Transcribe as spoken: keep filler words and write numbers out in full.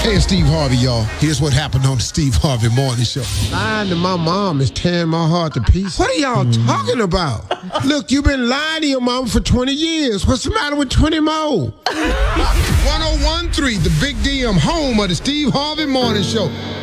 Hey, it's Steve Harvey, y'all. Here's what happened on the Steve Harvey Morning Show. Lying to my mom is tearing my heart to pieces. What are y'all mm. talking about? Look, you've been lying to your mom for twenty years. What's the matter with twenty more? one oh one point three, the Big D M, home of the Steve Harvey Morning Show.